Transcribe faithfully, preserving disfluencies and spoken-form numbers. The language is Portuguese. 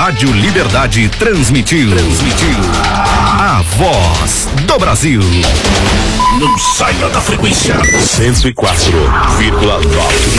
Rádio Liberdade transmitiu. Transmitiu. A voz do Brasil. Não saia da frequência. cento e quatro vírgula nove.